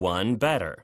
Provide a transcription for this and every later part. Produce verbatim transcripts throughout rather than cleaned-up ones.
one better.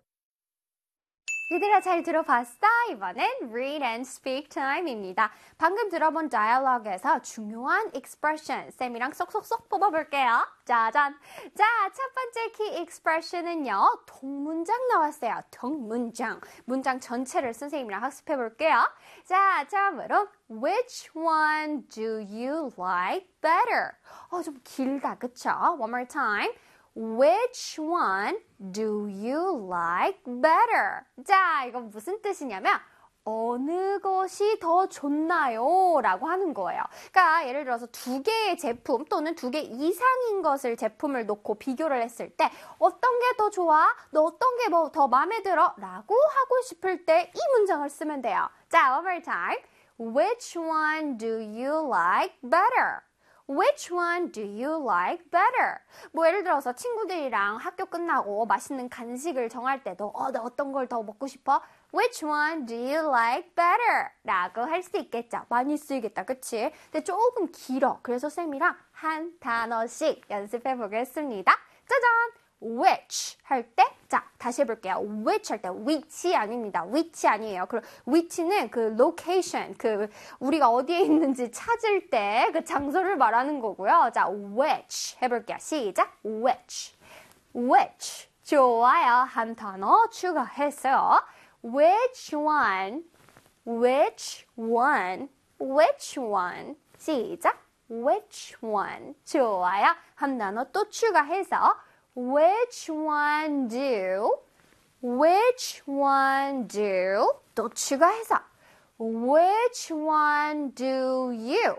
얘들아 잘 들어봤어? 이번엔 Read and Speak time입니다. 방금 들어본 dialogue에서 중요한 expression 쌤이랑 쏙쏙쏙 뽑아볼게요. 짜잔! 자, 첫 번째 key expression은요. 동문장 나왔어요. 동문장. 문장 전체를 선생님이랑 학습해볼게요. 자, 처음으로 Which one do you like better? 어, 좀 길다, 그쵸? One more time. Which one do you like better? 자, 이건 무슨 뜻이냐면 어느 것이 더 좋나요? 라고 하는 거예요. 그러니까 예를 들어서 두 개의 제품 또는 두 개 이상인 것을 제품을 놓고 비교를 했을 때 어떤 게 더 좋아? 너 어떤 게 뭐 더 마음에 들어? 라고 하고 싶을 때 이 문장을 쓰면 돼요. 자, one more time. Which one do you like better? Which one do you like better? 뭐 예를 들어서 친구들이랑 학교 끝나고 맛있는 간식을 정할 때도 어, 너 어떤 걸 더 먹고 싶어? Which one do you like better? 라고 할 수 있겠죠. 많이 쓰이겠다, 그치? 근데 조금 길어. 그래서 쌤이랑 한 단어씩 연습해 보겠습니다. 짜잔! Which 할 때, 자, 다시 해볼게요. Which 할 때, which 아닙니다. which 아니에요. 그 which는 그 location, 그 우리가 어디에 있는지 찾을 때 그 장소를 말하는 거고요. 자, which 해볼게요. 시작. which, which. 좋아요. 한 단어 추가했어요. Which one, which one, which one. 시작. Which one. 좋아요. 한 단어 또 추가해서 Which one do? Which one do? 또 추가해서 Which one do you?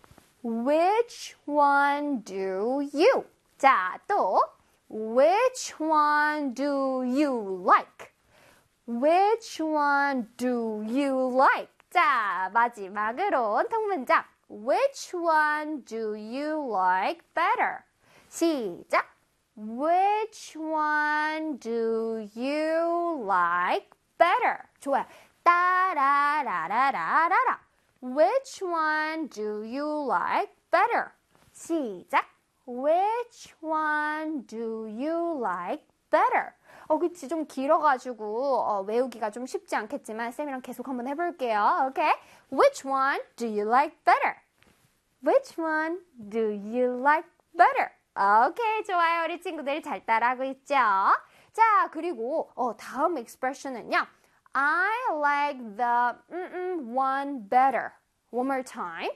Which one do you? 자, 또 Which one do you like? Which one do you like? 자, 마지막으로 통문장 Which one do you like better? 시작! Which one do you like better? 좋아요. 따라라라라라라. Which one do you like better? 시작. Which one do you like better? 어, 그치. 좀 길어가지고 어, 외우기가 좀 쉽지 않겠지만 쌤이랑 계속 한번 해볼게요. 오케이? Which one do you like better? Which one do you like better? 오케이, 좋아요. 우리 친구들 잘 따라하고 있죠? 자, 그리고 어, 다음 expression은요. I like the mm-mm one better. One more time.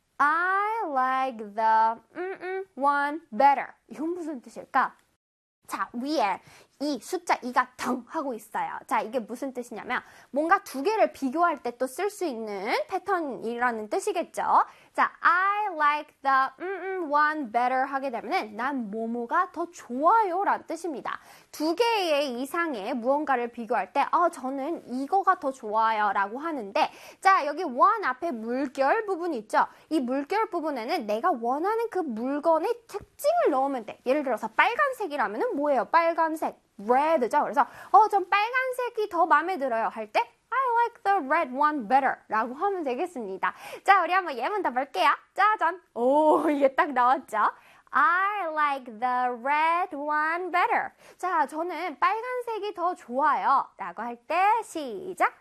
I like the mm-mm one better. 이건 무슨 뜻일까? 자, 위에 이 숫자 이가 덩 하고 있어요. 자, 이게 무슨 뜻이냐면 뭔가 두 개를 비교할 때 또 쓸 수 있는 패턴이라는 뜻이겠죠. 자, I like the mm, one better 하게 되면 난 뭐뭐가 더 좋아요 라는 뜻입니다. 두 개의 이상의 무언가를 비교할 때 어, 저는 이거가 더 좋아요 라고 하는데 자, 여기 one 앞에 물결 부분 있죠. 이 물결 부분에는 내가 원하는 그 물건의 특징을 넣으면 돼. 예를 들어서 빨간색이라면 뭐예요? 빨간색. red죠. 그래서 어, 전 빨간색이 더 마음에 들어요 할 때 I like the red one better 라고 하면 되겠습니다. 자, 우리 한번 예문 더 볼게요. 짜잔. 오, 이게 딱 나왔죠. I like the red one better. 자, 저는 빨간색이 더 좋아요 라고 할 때 시작.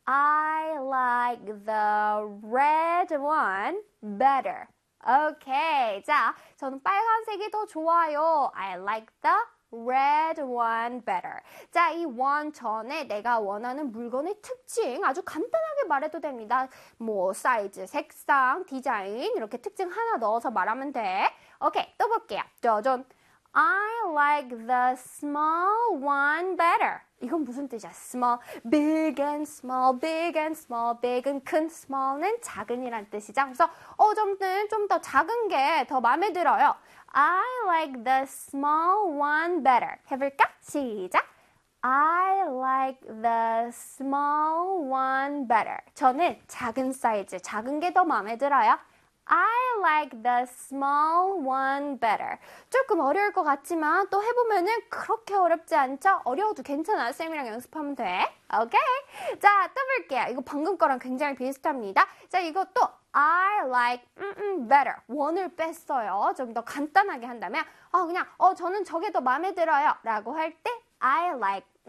I like the red one better. 오케이. 자, 저는 빨간색이 더 좋아요. I like the red one better. 자, 이 one 전에 내가 원하는 물건의 특징 아주 간단하게 말해도 됩니다. 뭐 사이즈, 색상, 디자인 이렇게 특징 하나 넣어서 말하면 돼. 오케이, 또 볼게요. 짜잔. I like the small one better. 이건 무슨 뜻이야? small, big and small, big and small, big은 큰, small는 작은이란 뜻이죠. 그래서 어, 저는 좀 더 작은 게 더 마음에 들어요. I like the small one better. 해볼까? 시작. I like the small one better. 저는 작은 사이즈, 작은 게 더 마음에 들어요. I like the small one better. 조금 어려울 것 같지만 또 해보면은 그렇게 어렵지 않죠? 어려워도 괜찮아. 쌤이랑 연습하면 돼. 오케이? 자, 또 볼게요. 이거 방금 거랑 굉장히 비슷합니다. 자, 이것도 I like mm, mm, better. 원을 뺐어요. 좀 더 간단하게 한다면 어, 그냥 어, 저는 저게 더 마음에 들어요. 라고 할 때 I like